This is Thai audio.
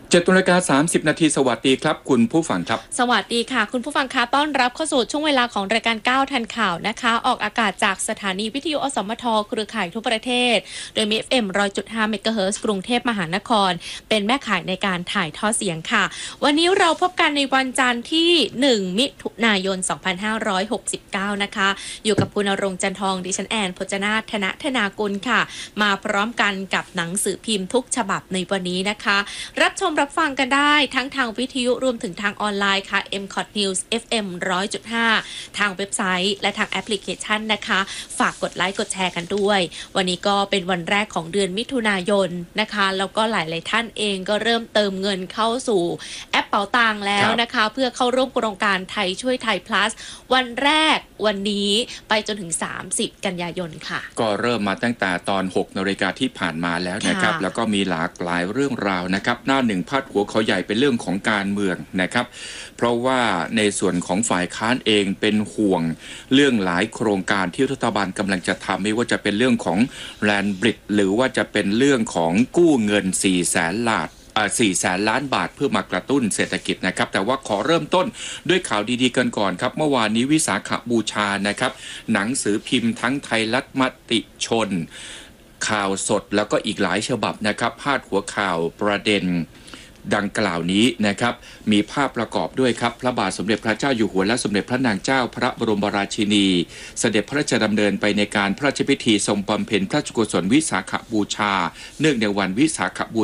7:30 น.สวัสดีครับคุณผู้ฟังครับสวัสดีค่ะคุณผู้ฟังคะต้อนรับเข้าสู่ช่วงเวลาของรายการ9ทันข่าวนะคะออกอากาศจากสถานีวิทยุอสมทเครือข่ายทั่วประเทศโดยมี FM 100.5 เมกะเฮิรตซ์กรุงเทพมหานครเป็นแม่ข่ายในการถ่ายทอดเสียงค่ะวันนี้เราพบกันในวันจันทร์ที่1มิถุนายน2569นะคะอยู่กับคุณณรงค์จันทองดิฉันแอนพจนาถธนากุลค่ะมาพร้อมกันกับหนังสือพิมพ์ทุกฉบับในวันนี้นะคะรับชมรับฟังกันได้ทั้งทางวิทยุรวมถึงทางออนไลน์ค่ะ MCOT News FM 100.5 ทางเว็บไซต์และทางแอปพลิเคชันนะคะฝากกดไลค์กดแชร์กันด้วยวันนี้ก็เป็นวันแรกของเดือนมิถุนายนนะคะแล้วก็หลายๆท่านเองก็เริ่มเติมเงินเข้าสู่แอปเป๋าตังแล้วนะคะเพื่อเข้าร่วมโครงการไทยช่วยไทย plus วันแรกวันนี้ไปจนถึง30กันยายนค่ะก็เริ่มมาตั้งแต่ตอน 6 นาฬิกาที่ผ่านมาแล้วนะครับแล้วก็มีหลากหลายเรื่องราวนะครับหน้าหนึ่งพาดหัวเขาใหญ่เป็นเรื่องของการเมืองนะครับเพราะว่าในส่วนของฝ่ายค้านเองเป็นห่วงเรื่องหลายโครงการที่รัฐบาลกำลังจะทำไม่ว่าจะเป็นเรื่องของ Land Bridge หรือว่าจะเป็นเรื่องของกู้เงิน400,000 ล้านบาทเพื่อมากระตุ้นเศรษฐกิจนะครับแต่ว่าขอเริ่มต้นด้วยข่าวดีๆกันก่อนครับเมื่อวานนี้วิสาขบูชานะครับหนังสือพิมพ์ทั้งไทยรัฐมติชนข่าวสดแล้วก็อีกหลายฉบับนะครับพาดหัวข่าวประเด็นดังกล่าวนี้นะครับมีภาพประกอบด้วยครับพระบาทสมเด็จพระเจ้าอยู่หัวและสมเด็จพระนางเจ้าพระบรมราชินีเสด็จพระราชดำเนินไปในการพระราชพิธีทรงบำเพ็ญพระราชกุศลวิสาขบูชาเนื่องในวันวิสาขบู